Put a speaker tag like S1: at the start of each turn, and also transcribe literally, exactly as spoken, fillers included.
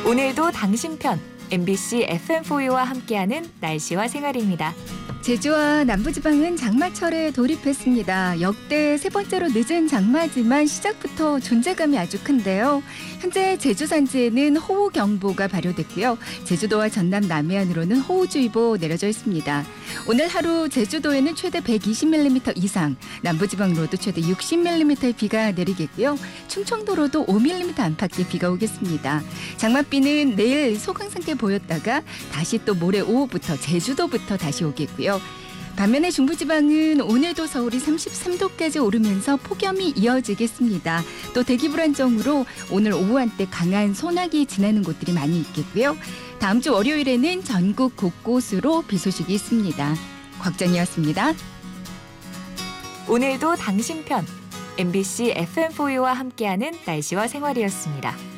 S1: 오늘도 당신 편 엠비씨 에프엠포유와 함께하는 날씨와 생활입니다.
S2: 제주와 남부지방은 장마철에 돌입했습니다. 역대 세 번째로 늦은 장마지만 시작부터 존재감이 아주 큰데요. 현재 제주 산지에는 호우경보가 발효됐고요. 제주도와 전남 남해안으로는 호우주의보 내려져 있습니다. 오늘 하루 제주도에는 최대 백이십 밀리미터 이상, 남부지방으로도 최대 육십 밀리미터의 비가 내리겠고요. 충청도로도 오 밀리미터 안팎의 비가 오겠습니다. 장맛비는 내일 소강상태 보였다가 다시 또 모레 오후부터 제주도부터 다시 오겠고요. 반면에 중부지방은 오늘도 서울이 삼십삼 도까지 오르면서 폭염이 이어지겠습니다. 또 대기 불안정으로 오늘 오후 한때 강한 소나기 지나는 곳들이 많이 있겠고요. 다음 주 월요일에는 전국 곳곳으로 비 소식이 있습니다. 곽정이었습니다.
S1: 오늘도 당신 편 엠비씨 에프엠포유와 함께하는 날씨와 생활이었습니다.